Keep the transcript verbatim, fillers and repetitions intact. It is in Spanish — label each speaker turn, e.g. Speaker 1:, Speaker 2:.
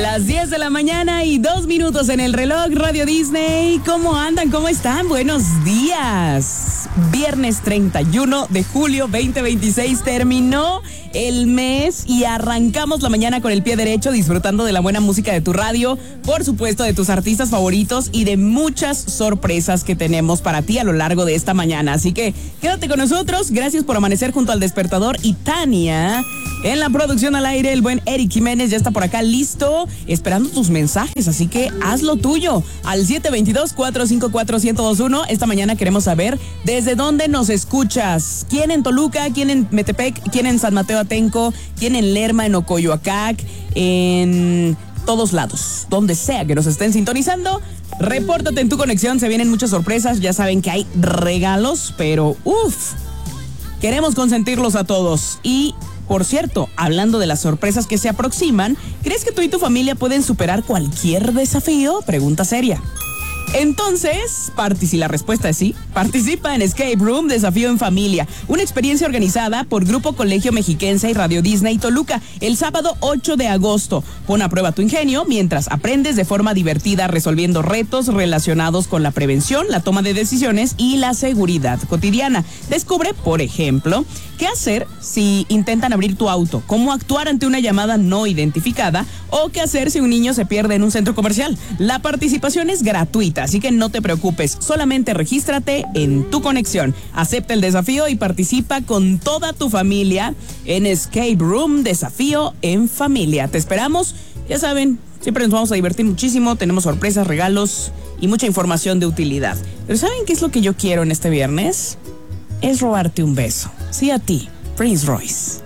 Speaker 1: Las diez de la mañana y dos minutos en el reloj. Radio Disney, ¿cómo andan? ¿Cómo están? Buenos días. Viernes treinta y uno de julio veinte veintiséis terminó el mes y arrancamos la mañana con el pie derecho, disfrutando de la buena música de tu radio, por supuesto de tus artistas favoritos y de muchas sorpresas que tenemos para ti a lo largo de esta mañana. Así que quédate con nosotros. Gracias por amanecer junto al despertador. Y Tania, en la producción al aire, el buen Eric Jiménez ya está por acá listo, esperando tus mensajes, así que haz lo tuyo al siete dos dos, cuatro cinco cuatro, uno cero dos uno. Esta mañana queremos saber desde dónde nos escuchas. ¿Quién en Toluca? ¿Quién en Metepec? ¿Quién en San Mateo Atenco? ¿Quién en Lerma, en Ocoyoacac? En todos lados, donde sea que nos estén sintonizando. Repórtate en tu conexión, se vienen muchas sorpresas, ya saben que hay regalos, pero uff, queremos consentirlos a todos. Y por cierto, hablando de las sorpresas que se aproximan, ¿crees que tú y tu familia pueden superar cualquier desafío? Pregunta seria. Entonces, si la respuesta es sí, participa en Escape Room Desafío en Familia, una experiencia organizada por Grupo Colegio Mexiquense y Radio Disney Toluca, el sábado ocho de agosto. Pon a prueba tu ingenio mientras aprendes de forma divertida resolviendo retos relacionados con la prevención, la toma de decisiones y la seguridad cotidiana. Descubre, por ejemplo, qué hacer si intentan abrir tu auto, cómo actuar ante una llamada no identificada o qué hacer si un niño se pierde en un centro comercial. La participación es gratuita, así que no te preocupes, solamente regístrate en tu conexión, acepta el desafío y participa con toda tu familia en Escape Room Desafío en Familia. Te esperamos, ya saben, siempre nos vamos a divertir muchísimo, tenemos sorpresas, regalos y mucha información de utilidad. Pero ¿saben qué es lo que yo quiero en este viernes? Es robarte un beso. Sí, a ti, Prince Royce.